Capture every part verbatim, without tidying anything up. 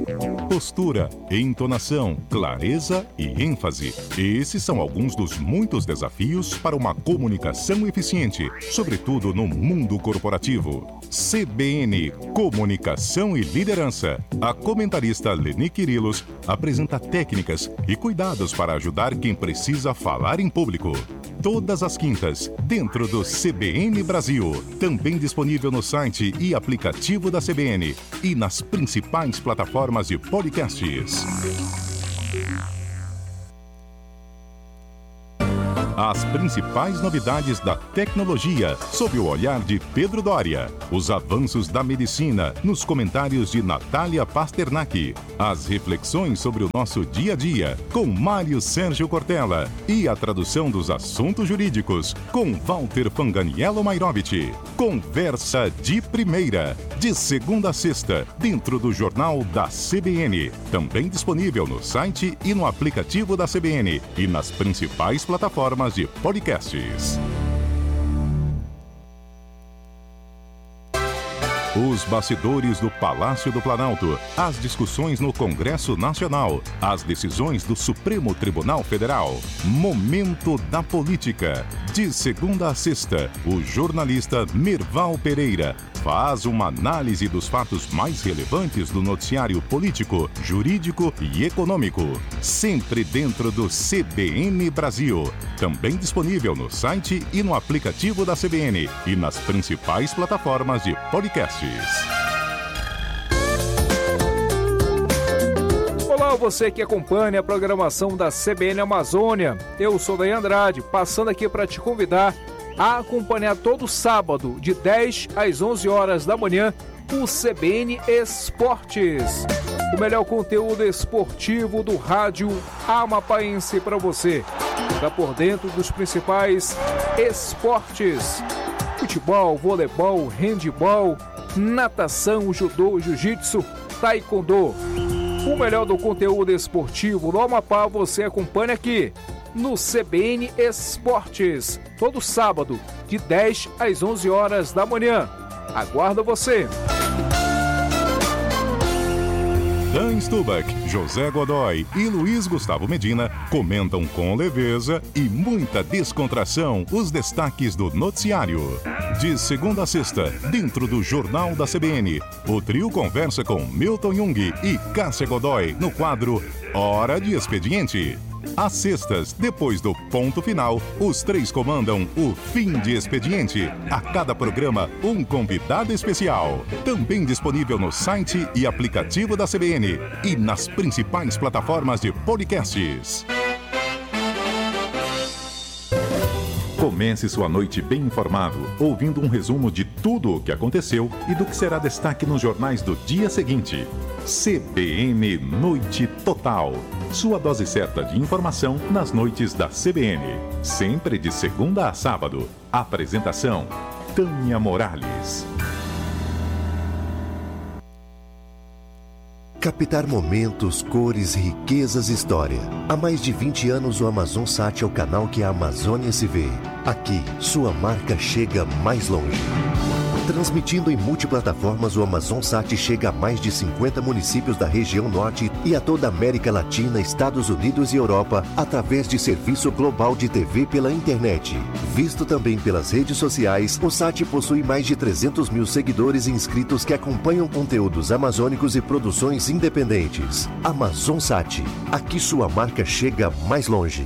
Postura, entonação, clareza e ênfase. Esses são alguns dos muitos desafios para uma comunicação eficiente, sobretudo no mundo corporativo. C B N Comunicação e Liderança. A comentarista Leni Quirilos apresenta técnicas e cuidados para ajudar quem precisa falar em público. Todas as quintas, dentro do C B N Brasil. Também disponível no site e aplicativo da C B N e nas principais plataformas de podcasts. As principais novidades da tecnologia, sob o olhar de Pedro Doria. Os avanços da medicina, nos comentários de Natália Pasternak. As reflexões sobre o nosso dia a dia, com Mário Sérgio Cortella. E a tradução dos assuntos jurídicos, com Walter Fanganiello Mairovich. Conversa de primeira, de segunda a sexta, dentro do Jornal da C B N. Também disponível no site e no aplicativo da C B N e nas principais plataformas de podcasts. Os bastidores do Palácio do Planalto, as discussões no Congresso Nacional, as decisões do Supremo Tribunal Federal. Momento da Política. De segunda a sexta, o jornalista Merval Pereira faz uma análise dos fatos mais relevantes do noticiário político, jurídico e econômico. Sempre dentro do C B N Brasil. Também disponível no site e no aplicativo da C B N e nas principais plataformas de podcasts. Olá, você que acompanha a programação da C B N Amazônia. Eu sou Daí Andrade, passando aqui para te convidar a acompanhar todo sábado, de dez às onze horas da manhã, o C B N Esportes. O melhor conteúdo esportivo do rádio amapaense para você. Está por dentro dos principais esportes: futebol, voleibol, handebol, natação, judô, jiu-jitsu, taekwondo. O melhor do conteúdo esportivo do Amapá você acompanha aqui no C B N Esportes, todo sábado, de dez às onze horas da manhã. Aguardo você! Dan Stubach, José Godoy e Luiz Gustavo Medina comentam com leveza e muita descontração os destaques do noticiário. De segunda a sexta, dentro do Jornal da C B N, o trio conversa com Milton Jung e Cássia Godoy no quadro Hora de Expediente. Às sextas, depois do ponto final, os três comandam o Fim de Expediente. A cada programa, um convidado especial. Também disponível no site e aplicativo da C B N e nas principais plataformas de podcasts. Comece sua noite bem informado, ouvindo um resumo de tudo o que aconteceu e do que será destaque nos jornais do dia seguinte. C B N Noite Total. Sua dose certa de informação nas noites da C B N. Sempre de segunda a sábado. Apresentação: Tânia Morales. Captar momentos, cores, riquezas e história. Há mais de vinte anos o AmazonSat é o canal que a Amazônia se vê. Aqui, sua marca chega mais longe. Transmitindo em multiplataformas, o AmazonSat chega a mais de cinquenta municípios da região norte e a toda a América Latina, Estados Unidos e Europa, através de serviço global de T V pela internet. Visto também pelas redes sociais, o Sat possui mais de trezentos mil seguidores e inscritos que acompanham conteúdos amazônicos e produções independentes. AmazonSat. Aqui sua marca chega mais longe.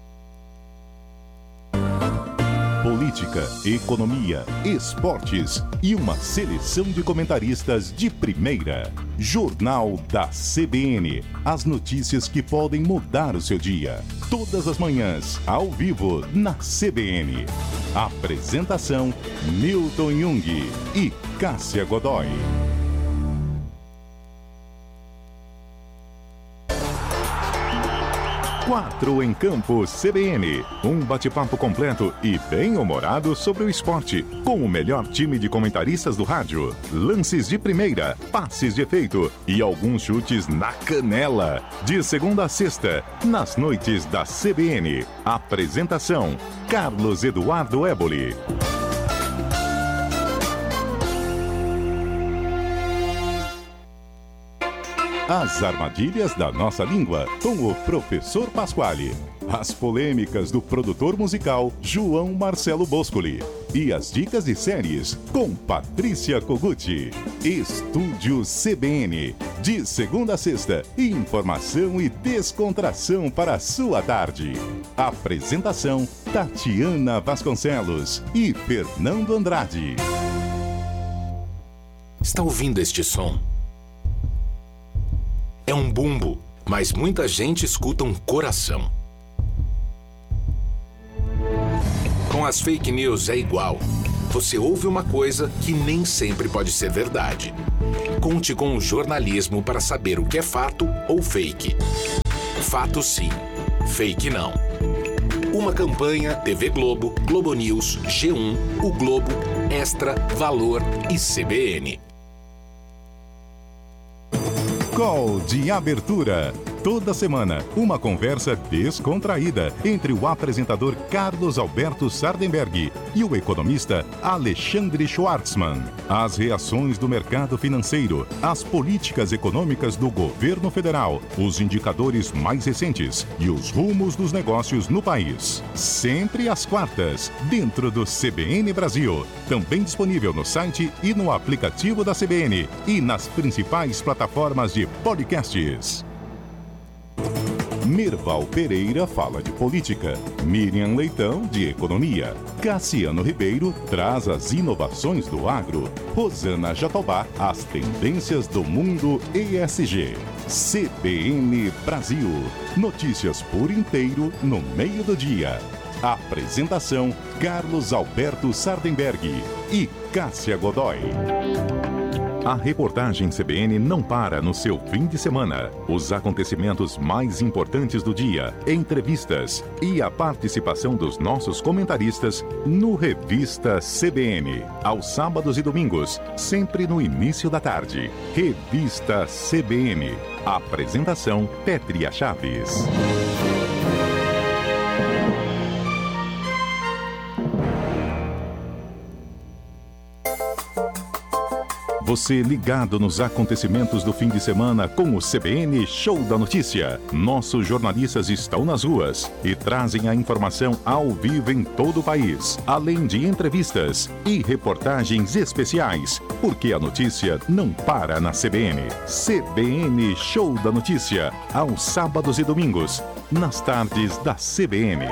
Política, economia, esportes e uma seleção de comentaristas de primeira. Jornal da C B N. As notícias que podem mudar o seu dia. Todas as manhãs, ao vivo, na C B N. Apresentação: Milton Jung e Cássia Godoy. Quatro em Campo C B N. Um bate-papo completo e bem-humorado sobre o esporte, com o melhor time de comentaristas do rádio. Lances de primeira, passes de efeito e alguns chutes na canela. De segunda a sexta, nas noites da C B N. Apresentação: Carlos Eduardo Éboli. As armadilhas da nossa língua, com o professor Pasquale. As polêmicas do produtor musical João Marcelo Boscoli. E as dicas de séries com Patrícia Koguchi. Estúdio C B N. De segunda a sexta, informação e descontração para a sua tarde. Apresentação Tatiana Vasconcelos e Fernando Andrade. Está ouvindo este som? É um bumbo, mas muita gente escuta um coração. Com as fake news é igual. Você ouve uma coisa que nem sempre pode ser verdade. Conte com o jornalismo para saber o que é fato ou fake. Fato sim, fake não. Uma campanha T V Globo, Globo News, G um, O Globo, Extra, Valor e C B N. Call de abertura. Toda semana, uma conversa descontraída entre o apresentador Carlos Alberto Sardenberg e o economista Alexandre Schwartzman. As reações do mercado financeiro, as políticas econômicas do governo federal, os indicadores mais recentes e os rumos dos negócios no país. Sempre às quartas, dentro do C B N Brasil. Também disponível no site e no aplicativo da C B N e nas principais plataformas de podcasts. Merval Pereira fala de política, Miriam Leitão de economia, Cassiano Ribeiro traz as inovações do agro, Rosana Jatobá as tendências do mundo E S G. C B N Brasil, notícias por inteiro no meio do dia. Apresentação Carlos Alberto Sardenberg e Cássia Godoy. A reportagem C B N não para no seu fim de semana. Os acontecimentos mais importantes do dia, entrevistas e a participação dos nossos comentaristas no Revista C B N. Aos sábados e domingos, sempre no início da tarde. Revista C B N. Apresentação Pétria Chaves. Você ligado nos acontecimentos do fim de semana com o C B N Show da Notícia. Nossos jornalistas estão nas ruas e trazem a informação ao vivo em todo o país, além de entrevistas e reportagens especiais, porque a notícia não para na C B N. C B N Show da Notícia, aos sábados e domingos, nas tardes da C B N.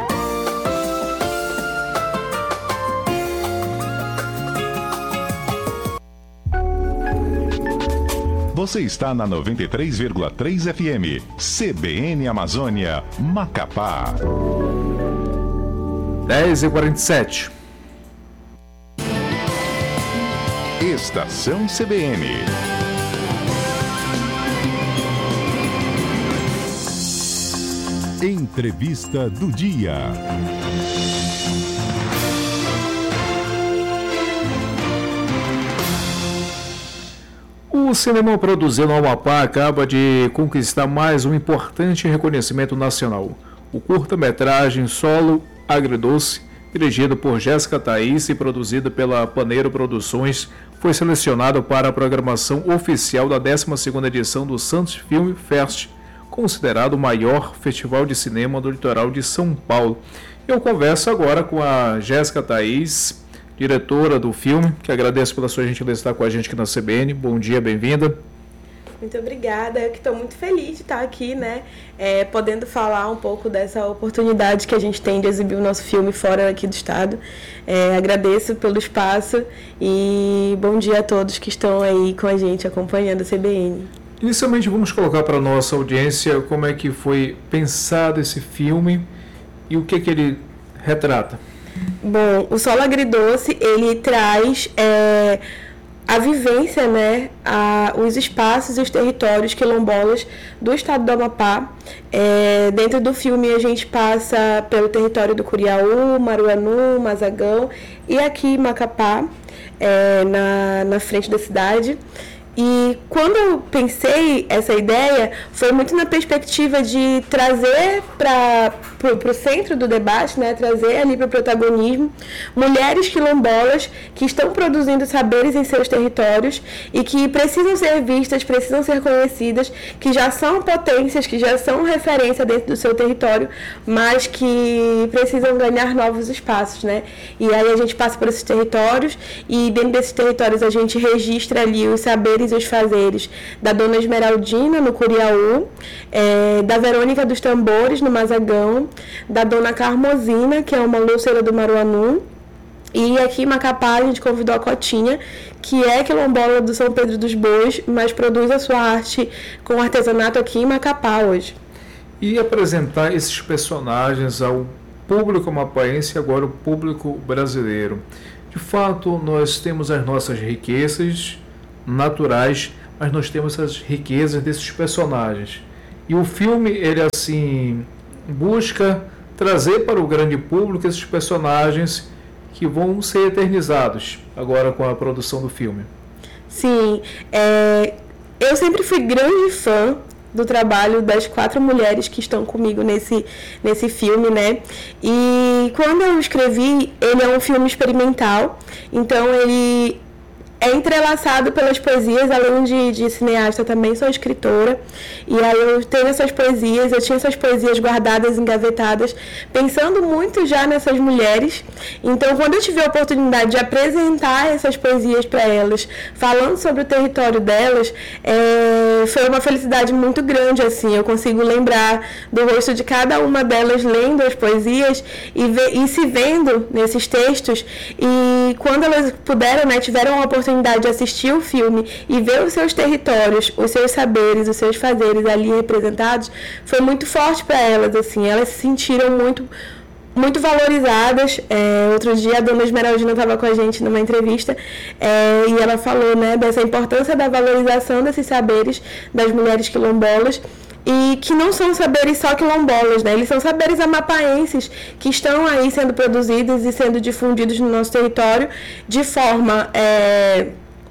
Você está na noventa e três vírgula três F M, C B N Amazônia, Macapá. dez e quarenta e sete. Estação C B N. Entrevista do dia. O cinema produzido no Amapá acaba de conquistar mais um importante reconhecimento nacional. O curta-metragem Solo Agridoce, dirigido por Jéssica Thaís e produzido pela Paneiro Produções, foi selecionado para a programação oficial da décima segunda edição do Santos Film Fest, considerado o maior festival de cinema do litoral de São Paulo. Eu converso agora com a Jéssica Thaís, diretora do filme, que agradeço pela sua gentileza de estar com a gente aqui na C B N. Bom dia, bem-vinda. Muito obrigada, eu que estou muito feliz de estar aqui, né, é, podendo falar um pouco dessa oportunidade que a gente tem de exibir o nosso filme fora aqui do estado. É, agradeço pelo espaço e bom dia a todos que estão aí com a gente acompanhando a C B N. Inicialmente vamos colocar para a nossa audiência como é que foi pensado esse filme e o que, que ele retrata. Bom, o Solo Agridoce, ele traz é, a vivência, né, a, os espaços e os territórios quilombolas do estado do Amapá. É, dentro do filme a gente passa pelo território do Curiaú, Maruanu, Mazagão e aqui Macapá, é, na, na frente da cidade. E quando eu pensei essa ideia, foi muito na perspectiva de trazer para o centro do debate, né, trazer ali para o protagonismo, mulheres quilombolas que estão produzindo saberes em seus territórios e que precisam ser vistas, precisam ser conhecidas, que já são potências, que já são referência dentro do seu território, mas que precisam ganhar novos espaços, né? E aí a gente passa por esses territórios e dentro desses territórios a gente registra ali os saberes e os fazeres da Dona Esmeraldina, no Curiaú, é, da Verônica dos Tambores, no Mazagão, da Dona Carmosina, que é uma louceira do Maruanu, e aqui em Macapá a gente convidou a Cotinha, que é quilombola do São Pedro dos Bois, mas produz a sua arte com artesanato aqui em Macapá hoje. E apresentar esses personagens ao público mapaense e agora o público brasileiro. De fato, nós temos as nossas riquezas naturais, mas nós temos as riquezas desses personagens. E o filme, ele assim, busca trazer para o grande público esses personagens que vão ser eternizados agora com a produção do filme. Sim, é, eu sempre fui grande fã do trabalho das quatro mulheres que estão comigo nesse, nesse filme, né? E quando eu escrevi, ele é um filme experimental, então ele é entrelaçado pelas poesias, além de, de cineasta, também sou escritora, e aí eu tenho essas poesias, eu tinha essas poesias guardadas, engavetadas, pensando muito já nessas mulheres. Então, quando eu tive a oportunidade de apresentar essas poesias para elas, falando sobre o território delas, é, foi uma felicidade muito grande, assim, eu consigo lembrar do rosto de cada uma delas lendo as poesias e, ve- e se vendo nesses textos, e quando elas puderam, né, tiveram a oportunidade de assistir o filme e ver os seus territórios, os seus saberes, os seus fazeres ali representados, foi muito forte para elas, assim, elas se sentiram muito, muito valorizadas. É, outro dia a Dona Esmeraldina estava com a gente numa entrevista, é, e ela falou, né, dessa importância da valorização desses saberes das mulheres quilombolas, e que não são saberes só quilombolas, né? Eles são saberes amapaenses que estão aí sendo produzidos e sendo difundidos no nosso território de forma é,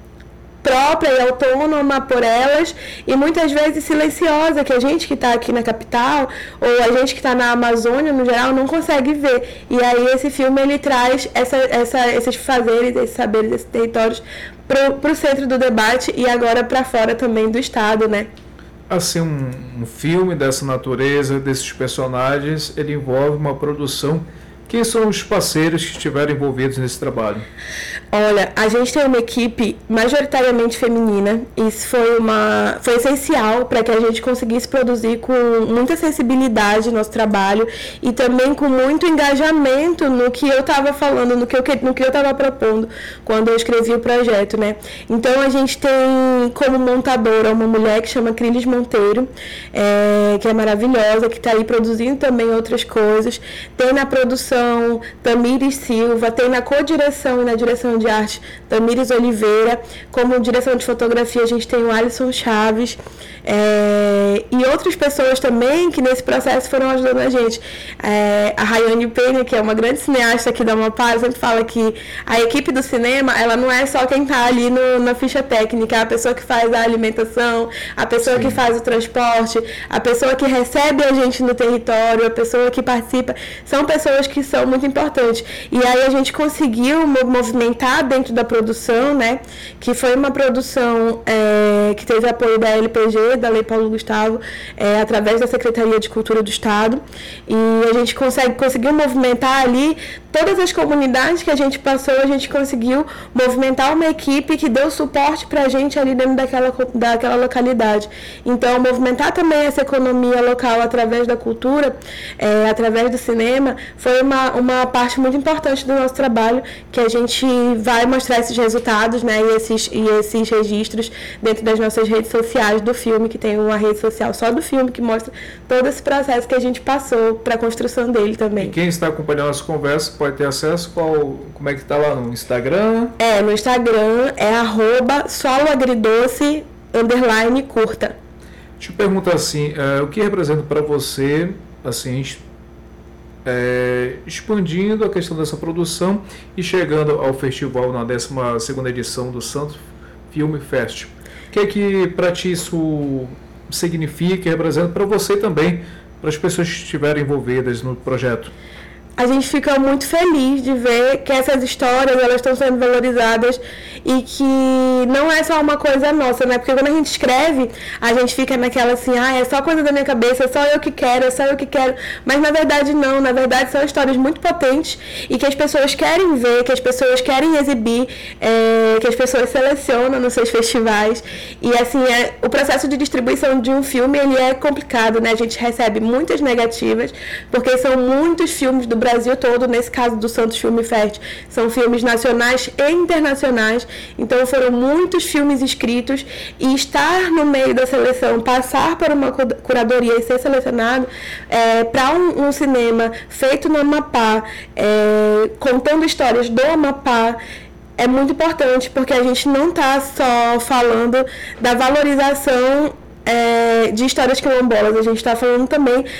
própria e autônoma por elas, e muitas vezes silenciosa, que a gente que está aqui na capital ou a gente que está na Amazônia no geral não consegue ver. E aí esse filme ele traz essa, essa, esses fazeres, esses saberes, esses territórios para o centro do debate e agora para fora também do estado, né? Assim, um, um filme dessa natureza, desses personagens, ele envolve uma produção. Quem são os parceiros que estiveram envolvidos nesse trabalho? Olha, a gente tem uma equipe majoritariamente feminina. Isso foi, uma, foi essencial para que a gente conseguisse produzir com muita sensibilidade o nosso trabalho e também com muito engajamento no que eu estava falando, no que eu no que eu estava propondo quando eu escrevi o projeto, né? Então a gente tem como montadora uma mulher que chama Crilis Monteiro, é, que é maravilhosa, que está aí produzindo também outras coisas. Tem na produção Tamires Silva, tem na co-direção e na direção de arte Tamires Oliveira, como direção de fotografia a gente tem o Alisson Chaves, é, e outras pessoas também que nesse processo foram ajudando a gente. É, a Rayane Penha, que é uma grande cineasta aqui da Amapá, sempre fala que a equipe do cinema, ela não é só quem está ali no, na ficha técnica, é a pessoa que faz a alimentação, a pessoa Sim. que faz o transporte, a pessoa que recebe a gente no território, a pessoa que participa, são pessoas que são muito importantes. E aí a gente conseguiu movimentar dentro da produção, né, que foi uma produção é, que teve apoio da L P G, da Lei Paulo Gustavo, é, através da Secretaria de Cultura do Estado, e a gente consegue, conseguiu movimentar ali todas as comunidades que a gente passou, a gente conseguiu movimentar uma equipe que deu suporte para a gente ali dentro daquela, daquela localidade. Então, movimentar também essa economia local através da cultura, é, através do cinema, foi uma, uma parte muito importante do nosso trabalho, que a gente vai mostrar esses resultados, né, e esses, e esses registros dentro das nossas redes sociais do filme, que tem uma rede social só do filme, que mostra todo esse processo que a gente passou para a construção dele também. E quem está acompanhando nossa conversa pode ter acesso, qual, como é que está lá no Instagram? É, no Instagram é arroba soloagridoce underline curta. Deixa eu perguntar assim, é, o que representa para você, assim, é, expandindo a questão dessa produção e chegando ao festival na décima segunda edição do Santos Film Fest? O que é que para ti isso significa e representa para você também, para as pessoas que estiverem envolvidas no projeto? A gente fica muito feliz de ver que essas histórias elas estão sendo valorizadas e que não é só uma coisa nossa, né? Porque quando a gente escreve, a gente fica naquela assim, ah, é só coisa da minha cabeça, é só eu que quero, é só eu que quero. Mas na verdade não, na verdade são histórias muito potentes e que as pessoas querem ver, que as pessoas querem exibir, é, que as pessoas selecionam nos seus festivais. E assim, é, o processo de distribuição de um filme, ele é complicado, né? A gente recebe muitas negativas, porque são muitos filmes do Brasil todo, nesse caso do Santos Film Fest, são filmes nacionais e internacionais, então foram muitos filmes inscritos e estar no meio da seleção, passar por uma curadoria e ser selecionado é, para um, um cinema feito no Amapá, é, contando histórias do Amapá, é muito importante, porque a gente não está só falando da valorização É, de histórias quilombolas, a gente está falando também